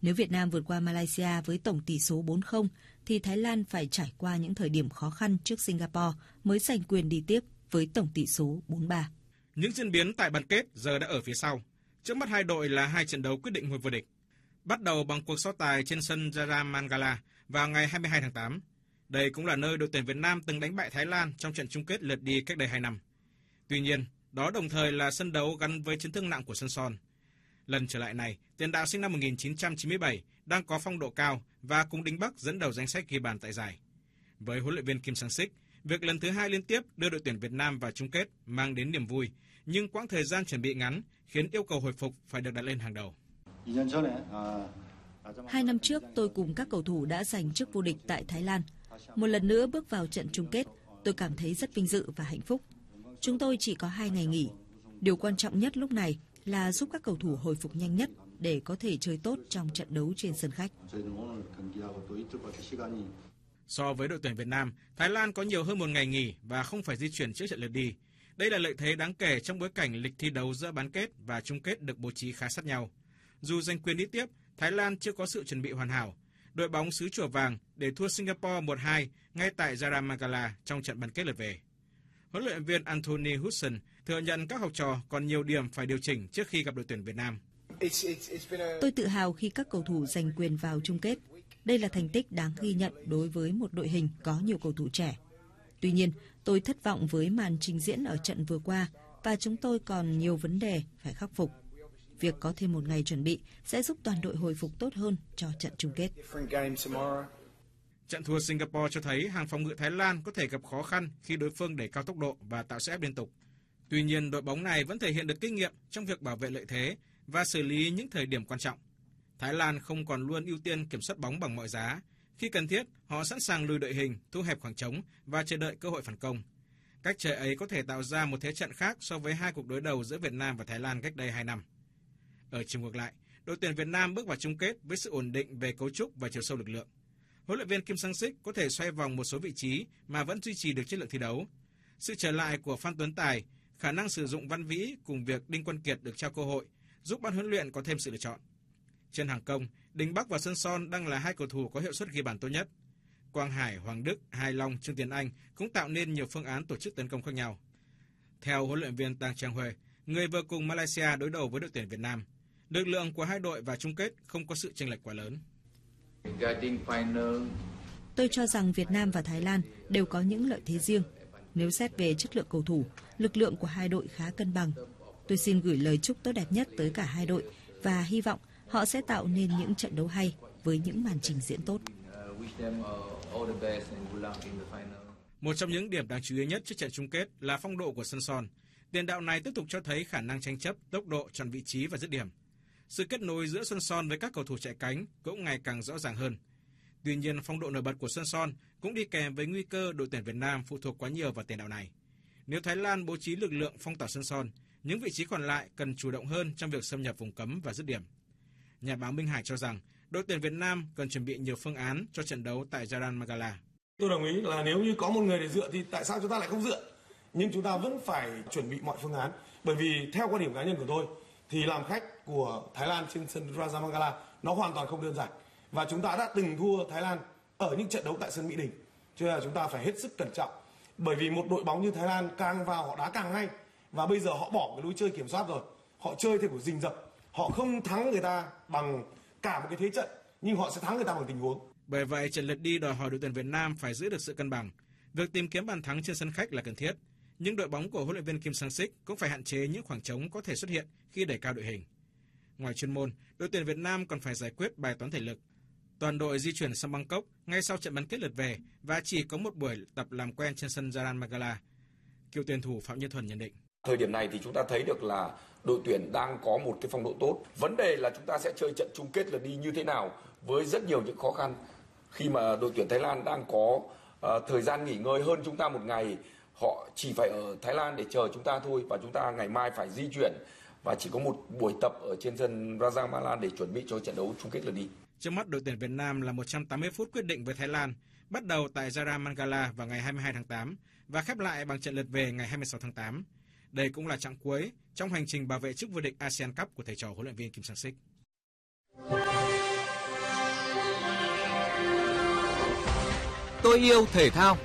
Nếu Việt Nam vượt qua Malaysia với tổng tỷ số 4-0, thì Thái Lan phải trải qua những thời điểm khó khăn trước Singapore mới giành quyền đi tiếp với tổng tỷ số 4-3. Những diễn biến tại bán kết giờ đã ở phía sau. Trước mắt hai đội là hai trận đấu quyết định ngôi vô địch. Bắt đầu bằng cuộc so tài trên sân Jaramangala vào ngày 22 tháng 8. Đây cũng là nơi đội tuyển Việt Nam từng đánh bại Thái Lan trong trận chung kết lượt đi cách đây 2 năm. Tuy nhiên, đó đồng thời là sân đấu gắn với chấn thương nặng của Sơn Son. Lần trở lại này, tiền đạo sinh năm 1997 đang có phong độ cao và cùng Đinh Bắc dẫn đầu danh sách ghi bàn tại giải. Với huấn luyện viên Kim Sang-sik, việc lần thứ 2 liên tiếp đưa đội tuyển Việt Nam vào chung kết mang đến niềm vui, nhưng quãng thời gian chuẩn bị ngắn khiến yêu cầu hồi phục phải được đặt lên hàng đầu. 2 năm trước, tôi cùng các cầu thủ đã giành chức vô địch tại Thái Lan. Một lần nữa bước vào trận chung kết, tôi cảm thấy rất vinh dự và hạnh phúc. Chúng tôi chỉ có 2 ngày nghỉ. Điều quan trọng nhất lúc này là giúp các cầu thủ hồi phục nhanh nhất để có thể chơi tốt trong trận đấu trên sân khách. So với đội tuyển Việt Nam, Thái Lan có nhiều hơn một ngày nghỉ và không phải di chuyển trước trận lượt đi. Đây là lợi thế đáng kể trong bối cảnh lịch thi đấu giữa bán kết và chung kết được bố trí khá sát nhau. Dù giành quyền đi tiếp, Thái Lan chưa có sự chuẩn bị hoàn hảo. Đội bóng xứ Chùa Vàng để thua Singapore 1-2 ngay tại Jaramangala trong trận bán kết lượt về. Huấn luyện viên Anthony Hudson thừa nhận các học trò còn nhiều điểm phải điều chỉnh trước khi gặp đội tuyển Việt Nam. Tôi tự hào khi các cầu thủ giành quyền vào chung kết. Đây là thành tích đáng ghi nhận đối với một đội hình có nhiều cầu thủ trẻ. Tuy nhiên, tôi thất vọng với màn trình diễn ở trận vừa qua và chúng tôi còn nhiều vấn đề phải khắc phục. Việc có thêm một ngày chuẩn bị sẽ giúp toàn đội hồi phục tốt hơn cho trận chung kết. Trận thua Singapore cho thấy hàng phòng ngự Thái Lan có thể gặp khó khăn khi đối phương đẩy cao tốc độ và tạo sức ép liên tục. Tuy nhiên, đội bóng này vẫn thể hiện được kinh nghiệm trong việc bảo vệ lợi thế và xử lý những thời điểm quan trọng. Thái Lan không còn luôn ưu tiên kiểm soát bóng bằng mọi giá. Khi cần thiết, họ sẵn sàng lùi đội hình, thu hẹp khoảng trống và chờ đợi cơ hội phản công. Cách chơi ấy có thể tạo ra một thế trận khác so với hai cuộc đối đầu giữa Việt Nam và Thái Lan cách đây 2 năm. Ở chiều ngược lại, đội tuyển Việt Nam bước vào chung kết với sự ổn định về cấu trúc và chiều sâu lực lượng. Huấn luyện viên Kim Sang-sik có thể xoay vòng một số vị trí mà vẫn duy trì được chất lượng thi đấu. Sự trở lại của Phan Tuấn Tài, khả năng sử dụng Văn Vĩ cùng việc Đinh Quân Kiệt được trao cơ hội giúp ban huấn luyện có thêm sự lựa chọn. Trên hàng công, Đinh Bắc và Sơn Son đang là hai cầu thủ có hiệu suất ghi bàn tốt nhất. Quang Hải, Hoàng Đức, Hai Long, Trương Tiến Anh cũng tạo nên nhiều phương án tổ chức tấn công khác nhau. Theo huấn luyện viên Tang Chang Huê, người vừa cùng Malaysia đối đầu với đội tuyển Việt Nam, lực lượng của hai đội vào chung kết không có sự chênh lệch quá lớn. Tôi cho rằng Việt Nam và Thái Lan đều có những lợi thế riêng. Nếu xét về chất lượng cầu thủ, lực lượng của hai đội khá cân bằng. Tôi xin gửi lời chúc tốt đẹp nhất tới cả hai đội và hy vọng họ sẽ tạo nên những trận đấu hay với những màn trình diễn tốt. Một trong những điểm đáng chú ý nhất trước trận chung kết là phong độ của Sơn Son. Tiền đạo này tiếp tục cho thấy khả năng tranh chấp, tốc độ, chọn vị trí và dứt điểm. Sự kết nối giữa Sơn Son với các cầu thủ chạy cánh cũng ngày càng rõ ràng hơn. Tuy nhiên, phong độ nổi bật của Sơn Son cũng đi kèm với nguy cơ đội tuyển Việt Nam phụ thuộc quá nhiều vào tiền đạo này. Nếu Thái Lan bố trí lực lượng phong tỏa Sơn Son, những vị trí còn lại cần chủ động hơn trong việc xâm nhập vùng cấm và dứt điểm. Nhà báo Minh Hải cho rằng đội tuyển Việt Nam cần chuẩn bị nhiều phương án cho trận đấu tại Jaramangala. Tôi đồng ý là nếu như có một người để dựa thì tại sao chúng ta lại không dựa? Nhưng chúng ta vẫn phải chuẩn bị mọi phương án. Bởi vì theo quan điểm cá nhân của tôi thì làm khách của Thái Lan trên sân Jaramangala nó hoàn toàn không đơn giản. Và chúng ta đã từng thua Thái Lan ở những trận đấu tại sân Mỹ Đình. Cho nên là chúng ta phải hết sức cẩn trọng. Bởi vì một đội bóng như Thái Lan càng vào họ đá càng hay. Và bây giờ họ bỏ cái lối chơi kiểm soát rồi. Họ chơi theo kiểu rình rập. Họ không thắng người ta bằng cả một cái thế trận, nhưng họ sẽ thắng người ta bằng tình huống. Bởi vậy, trận lượt đi đòi hỏi đội tuyển Việt Nam phải giữ được sự cân bằng. Việc tìm kiếm bàn thắng trên sân khách là cần thiết. Nhưng đội bóng của huấn luyện viên Kim Sang-sik cũng phải hạn chế những khoảng trống có thể xuất hiện khi đẩy cao đội hình. Ngoài chuyên môn, đội tuyển Việt Nam còn phải giải quyết bài toán thể lực. Toàn đội di chuyển sang Bangkok ngay sau trận bán kết lượt về và chỉ có một buổi tập làm quen trên sân Jaramangala. Cựu tuyển thủ Phạm Nhân Thuần nhận định. Thời điểm này thì chúng ta thấy được là đội tuyển đang có một cái phong độ tốt. Vấn đề là chúng ta sẽ chơi trận chung kết lượt đi như thế nào với rất nhiều những khó khăn. Khi mà đội tuyển Thái Lan đang có thời gian nghỉ ngơi hơn chúng ta một ngày, họ chỉ phải ở Thái Lan để chờ chúng ta thôi và chúng ta ngày mai phải di chuyển và chỉ có một buổi tập ở trên sân Jaramangala để chuẩn bị cho trận đấu chung kết lượt đi. Trước mắt đội tuyển Việt Nam là 180 phút quyết định với Thái Lan, bắt đầu tại Jaramangala vào ngày 22 tháng 8 và khép lại bằng trận lượt về ngày 26 tháng 8. Đây cũng là chặng cuối trong hành trình bảo vệ chức vô địch ASEAN Cup của thầy trò huấn luyện viên Kim Sang-sik. Tôi yêu thể thao.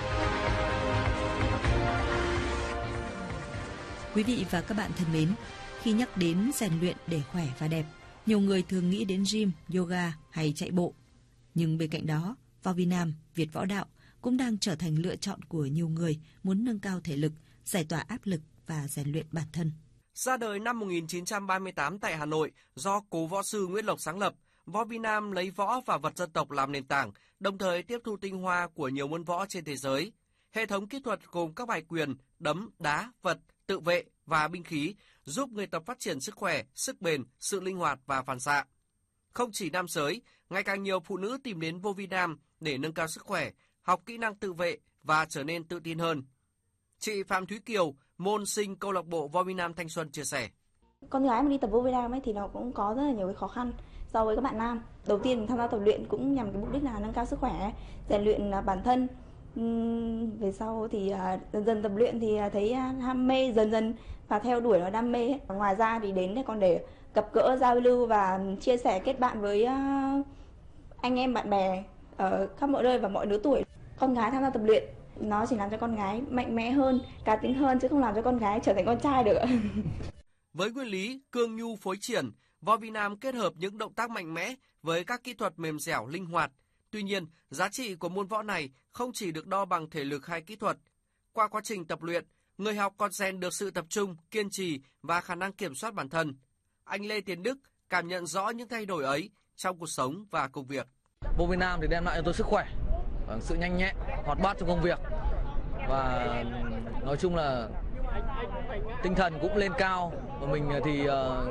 Quý vị và các bạn thân mến, khi nhắc đến rèn luyện để khỏe và đẹp, nhiều người thường nghĩ đến gym, yoga hay chạy bộ. Nhưng bên cạnh đó, vào Việt Nam, Việt Võ Đạo cũng đang trở thành lựa chọn của nhiều người muốn nâng cao thể lực, giải tỏa áp lực và rèn luyện bản thân. Ra đời năm 1938 tại Hà Nội do cố võ sư Nguyễn Lộc sáng lập, Võ Việt Nam lấy võ và vật dân tộc làm nền tảng, đồng thời tiếp thu tinh hoa của nhiều môn võ trên thế giới. Hệ thống kỹ thuật gồm các bài quyền, đấm, đá, vật, tự vệ và binh khí giúp người tập phát triển sức khỏe, sức bền, sự linh hoạt và phản xạ. Không chỉ nam giới, ngày càng nhiều phụ nữ tìm đến Vô Vi Nam để nâng cao sức khỏe, học kỹ năng tự vệ và trở nên tự tin hơn. Chị Phạm Thúy Kiều, môn sinh câu lạc bộ Võ Vi Nam Thanh Xuân chia sẻ. Con gái mà đi tập Vô Vi Nam ấy thì nó cũng có rất là nhiều cái khó khăn so với các bạn nam. Đầu tiên mình tham gia tập luyện cũng nhằm cái mục đích là nâng cao sức khỏe, rèn luyện bản thân. Về sau thì dần dần tập luyện thì thấy ham mê dần và theo đuổi nó đam mê. Ngoài ra thì đến đây còn để gặp gỡ, giao lưu và chia sẻ kết bạn với anh em bạn bè ở khắp mọi nơi và mọi lứa tuổi. Con gái tham gia tập luyện nó chỉ làm cho con gái mạnh mẽ hơn, cá tính hơn chứ không làm cho con gái trở thành con trai được. Với nguyên lý cương nhu phối triển, Võ Vi Nam kết hợp những động tác mạnh mẽ với các kỹ thuật mềm dẻo linh hoạt. Tuy nhiên, giá trị của môn võ này không chỉ được đo bằng thể lực hay kỹ thuật. Qua quá trình tập luyện, người học còn rèn được sự tập trung, kiên trì và khả năng kiểm soát bản thân. Anh Lê Tiến Đức cảm nhận rõ những thay đổi ấy trong cuộc sống và công việc. Vô Vi Nam thì đem lại cho tôi sức khỏe, sự nhanh nhẹn, hoạt bát trong công việc và nói chung là tinh thần cũng lên cao. Và mình thì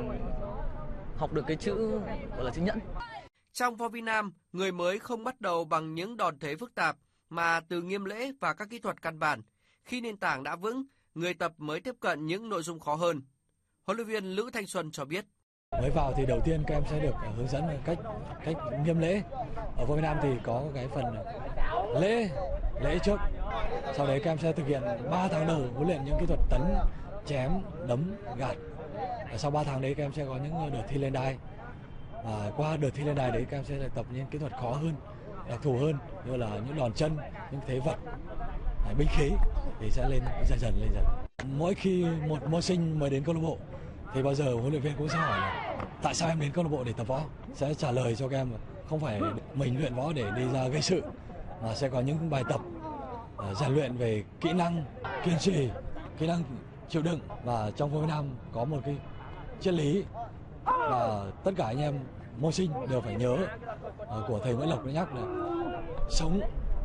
học được cái chữ gọi là chữ nhẫn. Trong Võ Vi Nam, người mới không bắt đầu bằng những đòn thế phức tạp mà từ nghiêm lễ và các kỹ thuật căn bản. Khi nền tảng đã vững, người tập mới tiếp cận những nội dung khó hơn. Huấn luyện viên Lữ Thanh Xuân cho biết. Mới vào thì đầu tiên các em sẽ được hướng dẫn cách nghiêm lễ. Ở Võ Việt Nam thì có cái phần lễ trước. Sau đấy các em sẽ thực hiện 3 tháng đầu huấn luyện những kỹ thuật tấn, chém, đấm, gạt. Và sau 3 tháng đấy các em sẽ có những đợt thi lên đài. Và qua đợt thi lên đài đấy các em sẽ tập những kỹ thuật khó hơn, đặc thù hơn như là những đòn chân, những thế vật, binh khí thì sẽ lên dần. Mỗi khi một môn sinh mới đến câu lạc bộ thì bao giờ huấn luyện viên cũng sẽ hỏi là tại sao em đến câu lạc bộ để tập võ, sẽ trả lời cho các em không phải mình luyện võ để đi ra gây sự mà sẽ có những bài tập rèn luyện về kỹ năng kiên trì, kỹ năng chịu đựng. Và trong Võ Việt Nam có một cái triết lý là tất cả anh em môn sinh đều phải nhớ của thầy Nguyễn Lộc đã nhắc là sống,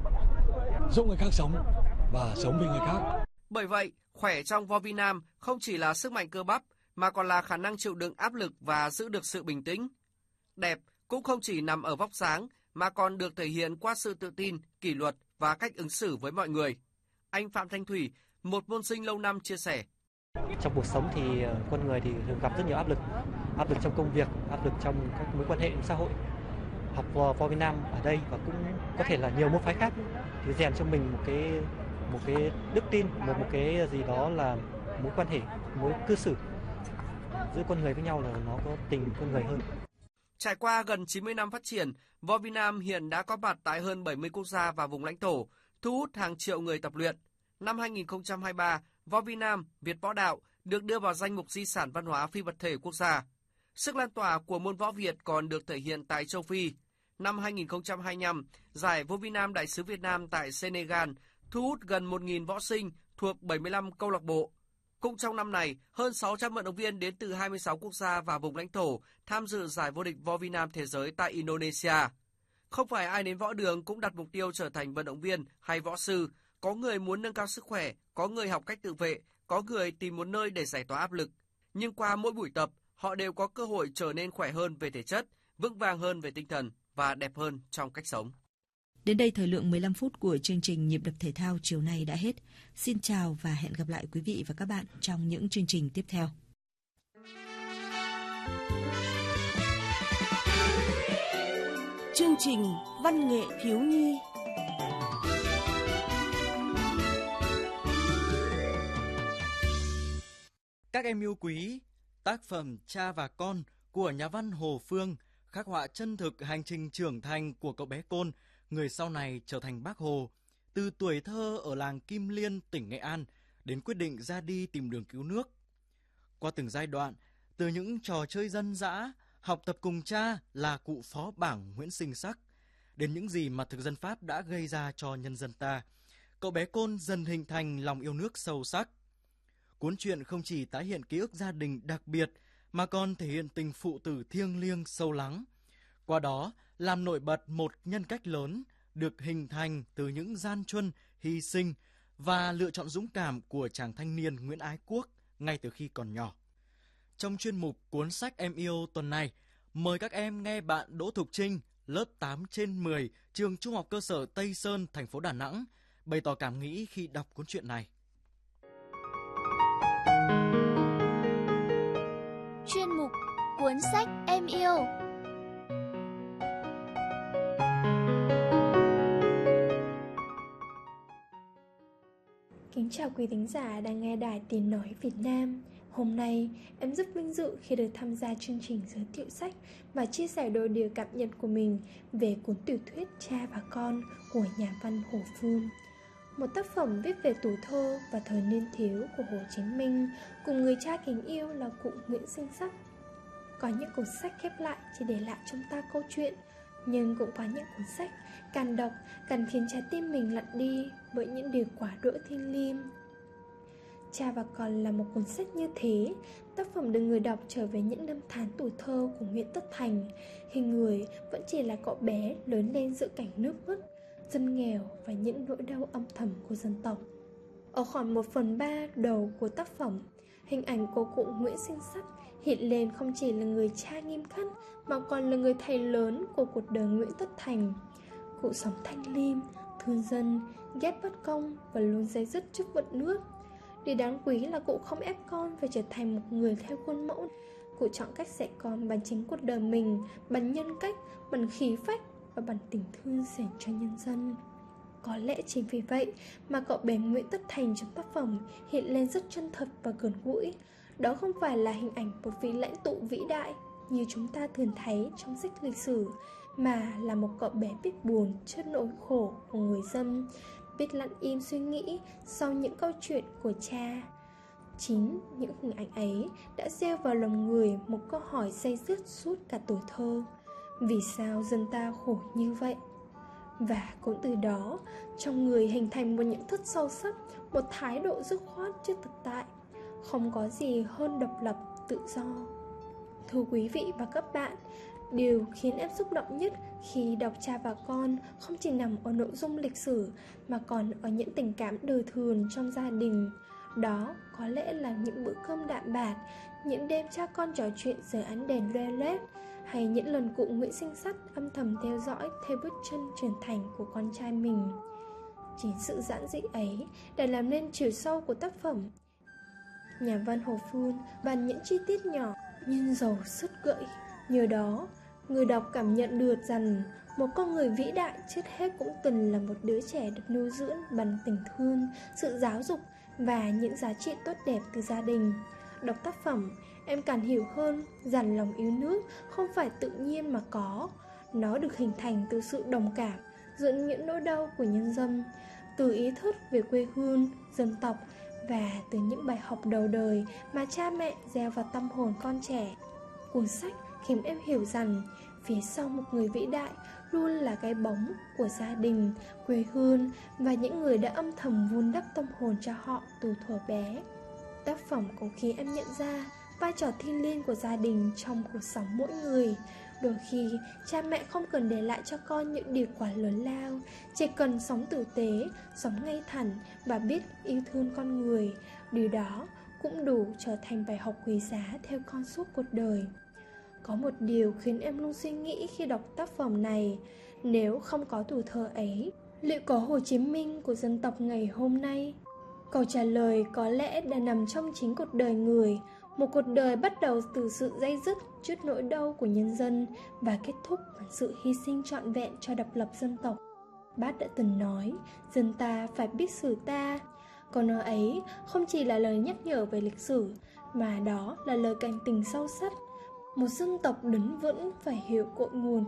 giúp người khác sống và sống vì người khác. Bởi vậy, khỏe trong Võ Vi Nam không chỉ là sức mạnh cơ bắp mà còn là khả năng chịu đựng áp lực và giữ được sự bình tĩnh. Đẹp cũng không chỉ nằm ở vóc dáng mà còn được thể hiện qua sự tự tin, kỷ luật và cách ứng xử với mọi người. Anh Phạm Thanh Thủy, một môn sinh lâu năm chia sẻ. Trong cuộc sống thì con người thì thường gặp rất nhiều áp lực trong công việc, áp lực trong các mối quan hệ xã hội. Học Võ Việt Nam ở đây và cũng có thể là nhiều môn phái khác thì rèn cho mình một cái đức tin, một cái gì đó là mối quan hệ, mối cư xử giữa con người với nhau là nó có tình con người hơn. Trải qua gần 90 năm phát triển, Võ Việt Nam hiện đã có mặt tại hơn 70 quốc gia và vùng lãnh thổ, thu hút hàng triệu người tập luyện. Năm 2023, Võ Việt Nam, Việt Võ Đạo được đưa vào danh mục di sản văn hóa phi vật thể quốc gia. Sức lan tỏa của môn võ Việt còn được thể hiện tại châu Phi. Năm 2025, giải Vô Vi Nam Đại sứ Việt Nam tại Senegal thu hút gần 1.000 võ sinh thuộc 75 câu lạc bộ. Cũng trong năm này, hơn 600 vận động viên đến từ 26 quốc gia và vùng lãnh thổ tham dự giải vô địch Võ Vi Nam thế giới tại Indonesia. Không phải ai đến võ đường cũng đặt mục tiêu trở thành vận động viên hay võ sư. Có người muốn nâng cao sức khỏe, có người học cách tự vệ, có người tìm một nơi để giải tỏa áp lực. Nhưng qua mỗi buổi tập, họ đều có cơ hội trở nên khỏe hơn về thể chất, vững vàng hơn về tinh thần và đẹp hơn trong cách sống. Đến đây thời lượng 15 phút của chương trình Nhịp đập thể thao chiều nay đã hết. Xin chào và hẹn gặp lại quý vị và các bạn trong những chương trình tiếp theo. Chương trình Văn nghệ thiếu nhi. Các em yêu quý, tác phẩm Cha và Con của nhà văn Hồ Phương khắc họa chân thực hành trình trưởng thành của cậu bé Côn người sau này trở thành Bác Hồ, từ tuổi thơ ở làng Kim Liên, tỉnh Nghệ An, đến quyết định ra đi tìm đường cứu nước. Qua từng giai đoạn, từ những trò chơi dân dã, học tập cùng cha là cụ phó bảng Nguyễn Sinh Sắc, đến những gì mà thực dân Pháp đã gây ra cho nhân dân ta, cậu bé Côn dần hình thành lòng yêu nước sâu sắc. Cuốn truyện không chỉ tái hiện ký ức gia đình đặc biệt, mà còn thể hiện tình phụ tử thiêng liêng sâu lắng. Qua đó, làm nổi bật một nhân cách lớn, được hình thành từ những gian truân, hy sinh và lựa chọn dũng cảm của chàng thanh niên Nguyễn Ái Quốc ngay từ khi còn nhỏ. Trong chuyên mục Cuốn sách em yêu tuần này, mời các em nghe bạn Đỗ Thục Trinh, lớp 8/10, trường Trung học cơ sở Tây Sơn, thành phố Đà Nẵng, bày tỏ cảm nghĩ khi đọc cuốn truyện này. Chuyên mục Cuốn sách em yêu. Kính chào quý thính giả đang nghe Đài Tiếng Nói Việt Nam. Hôm nay, em rất vinh dự khi được tham gia chương trình giới thiệu sách và chia sẻ đôi điều cảm nhận của mình về cuốn tiểu thuyết Cha và Con của nhà văn Hồ Phương. Một tác phẩm viết về tuổi thơ và thời niên thiếu của Hồ Chí Minh cùng người cha kính yêu là cụ Nguyễn Sinh Sắc. Có những cuốn sách khép lại chỉ để lại trong ta câu chuyện, nhưng cũng có những cuốn sách càng đọc càng khiến trái tim mình lặn đi bởi những điều quả đỗi thiêng liêng. Cha và Con là một cuốn sách như thế, tác phẩm đưa người đọc trở về những năm tháng tuổi thơ của Nguyễn Tất Thành, khi người vẫn chỉ là cậu bé lớn lên giữa cảnh nước mất, dân nghèo và những nỗi đau âm thầm của dân tộc. Ở khoảng 1/3 đầu của tác phẩm, hình ảnh của cụ Nguyễn Sinh Sắc hiện lên không chỉ là người cha nghiêm khắc mà còn là người thầy lớn của cuộc đời Nguyễn Tất Thành. Cụ sống thanh liêm, thương dân, ghét bất công và luôn day dứt trước vận nước. Điều đáng quý là cụ không ép con phải trở thành một người theo khuôn mẫu. Cụ chọn cách dạy con bằng chính cuộc đời mình, bằng nhân cách, bằng khí phách và bằng tình thương dành cho nhân dân. Có lẽ chính vì vậy mà cậu bé Nguyễn Tất Thành trong tác phẩm hiện lên rất chân thật và gần gũi. Đó không phải là hình ảnh một vị lãnh tụ vĩ đại như chúng ta thường thấy trong sách lịch sử, mà là một cậu bé biết buồn trước nỗi khổ của người dân, biết lặng im suy nghĩ sau những câu chuyện của cha. Chính những hình ảnh ấy đã gieo vào lòng người một câu hỏi day dứt suốt cả tuổi thơ: vì sao dân ta khổ như vậy? Và cũng từ đó, trong người hình thành một nhận thức sâu sắc, một thái độ dứt khoát trước thực tại. Không có gì hơn độc lập, tự do. Thưa quý vị và các bạn, điều khiến em xúc động nhất khi đọc Cha và Con không chỉ nằm ở nội dung lịch sử mà còn ở những tình cảm đời thường trong gia đình. Đó có lẽ là những bữa cơm đạm bạc, những đêm cha con trò chuyện dưới ánh đèn loe loét, hay những lần cụ Nguyễn Sinh Sắc âm thầm theo dõi theo bước chân trưởng thành của con trai mình. Chính sự giản dị ấy đã làm nên chiều sâu của tác phẩm. Nhà văn Hồ Phương bàn những chi tiết nhỏ nhưng giàu sức gợi. Nhờ đó, người đọc cảm nhận được rằng một con người vĩ đại trước hết cũng từng là một đứa trẻ được nuôi dưỡng bằng tình thương, sự giáo dục và những giá trị tốt đẹp từ gia đình. Đọc tác phẩm, em càng hiểu hơn rằng lòng yêu nước không phải tự nhiên mà có. Nó được hình thành từ sự đồng cảm giữa những nỗi đau của nhân dân, từ ý thức về quê hương, dân tộc và từ những bài học đầu đời mà cha mẹ gieo vào tâm hồn con trẻ. Cuốn sách khiến em hiểu rằng phía sau một người vĩ đại luôn là cái bóng của gia đình, quê hương và những người đã âm thầm vun đắp tâm hồn cho họ từ thuở bé. Tác phẩm cũng khiến em nhận ra vai trò thiêng liêng của gia đình trong cuộc sống mỗi người. Đôi khi, cha mẹ không cần để lại cho con những điều quá lớn lao, chỉ cần sống tử tế, sống ngay thẳng và biết yêu thương con người. Điều đó cũng đủ trở thành bài học quý giá theo con suốt cuộc đời. Có một điều khiến em luôn suy nghĩ khi đọc tác phẩm này: nếu không có tuổi thơ ấy, liệu có Hồ Chí Minh của dân tộc ngày hôm nay? Câu trả lời có lẽ đã nằm trong chính cuộc đời người, một cuộc đời bắt đầu từ sự day dứt trước nỗi đau của nhân dân và kết thúc bằng sự hy sinh trọn vẹn cho độc lập dân tộc. Bác đã từng nói, dân ta phải biết sử ta. Câu nói ấy không chỉ là lời nhắc nhở về lịch sử, mà đó là lời cảnh tỉnh sâu sắc. Một dân tộc đứng vững phải hiểu cội nguồn